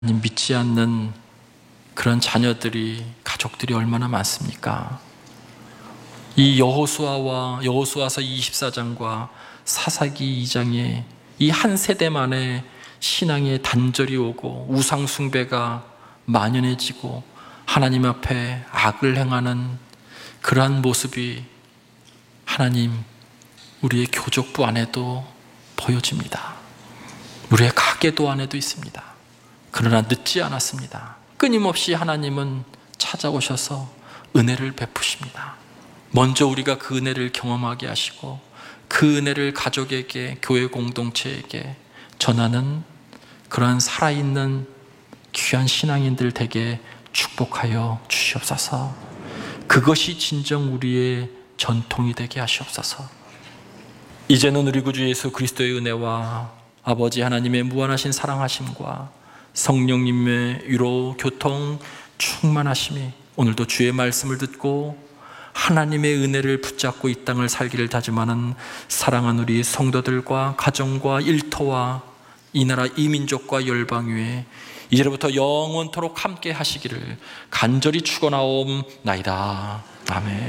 믿지 않는 그런 자녀들이, 가족들이 얼마나 많습니까? 이 여호수아서 24장과 사사기 2장에 이 한 세대만의 신앙의 단절이 오고 우상 숭배가 만연해지고 하나님 앞에 악을 행하는 그러한 모습이 하나님, 우리의 교족부 안에도 보여집니다. 우리의 가계도 안에도 있습니다. 그러나 늦지 않았습니다. 끊임없이 하나님은 찾아오셔서 은혜를 베푸십니다. 먼저 우리가 그 은혜를 경험하게 하시고 그 은혜를 가족에게, 교회 공동체에게 전하는 그러한 살아있는 귀한 신앙인들 되게 축복하여 주시옵소서. 그것이 진정 우리의 전통이 되게 하시옵소서. 이제는 우리 구주 예수 그리스도의 은혜와 아버지 하나님의 무한하신 사랑하심과 성령님의 위로, 교통, 충만하심이 오늘도 주의 말씀을 듣고 하나님의 은혜를 붙잡고 이 땅을 살기를 다짐하는 사랑하는 우리 성도들과 가정과 일터와 이 나라 이민족과 열방 위에 이제부터 영원토록 함께 하시기를 간절히 축원하옵나이다. 아멘.